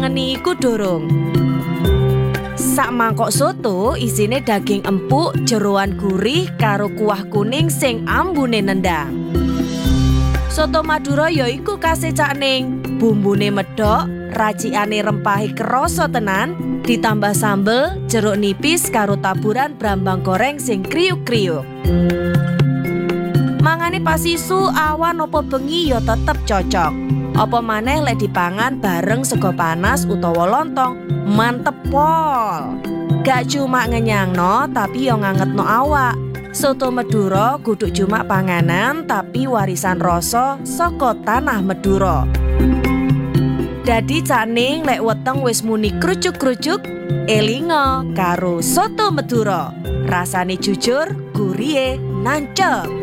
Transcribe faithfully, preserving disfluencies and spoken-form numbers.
Ngeni iku durung. Sak mangkok soto isine daging empuk, jeroan gurih karo kuah kuning sing ambune nendang. Soto Madura yaiku kase Cak Ning, bumbune medhok, racikane rempahe krasa tenan, ditambah sambel, jeruk nipis karo taburan brambang goreng sing kriuk-kriuk. Mangane pas isu awan apa bengi ya tetep cocok. Apa maneh lek dipangan bareng sego panas utawa lontong, mantep pol. Gak cuma ngenyangno tapi yo ngangetno awak. Soto Madura kudu cuma panganan tapi warisan rasa saka tanah Madura. Dadi Cak Ning lek weteng wis muni krucuk-krucuk, elinga karo soto Madura. Rasane jujur, gurihe nancep.